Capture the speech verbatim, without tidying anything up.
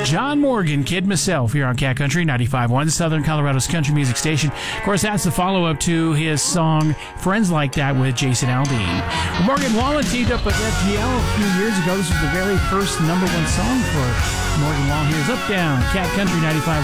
John Morgan, Kid Myself, here on Cat Country ninety-five point one, Southern Colorado's country music station. Of course, that's the follow-up to his song Friends Like That with Jason Aldean. Well, Morgan Wallen teamed up with F G L a few years ago. This was the very first number one song for Morgan Wallen. Here's Up Down, Cat Country ninety-five point one.